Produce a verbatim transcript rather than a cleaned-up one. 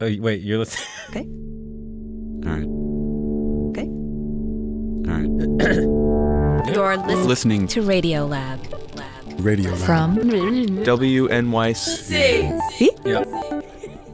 Oh, wait, you're listening. Okay. All right. Okay. All right. You're listening, Listening to Radio Lab. Lab. Radio Lab. From W N Y C. See? Yep.